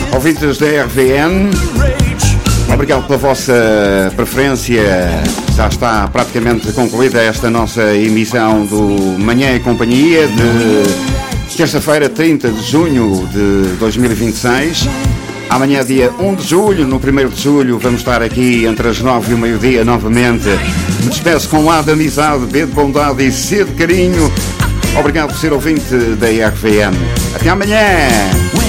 Ouvintes da RVM, obrigado pela vossa preferência. Já está praticamente concluída esta nossa emissão do Manhã e Companhia de terça-feira, 30 de junho de 2026. Amanhã, dia 1 de julho, no 1º de julho, vamos estar aqui entre as 9 e o meio-dia novamente. Me despeço com A de amizade, B de bondade e C de carinho. Obrigado por ser ouvinte da RVM. Até amanhã!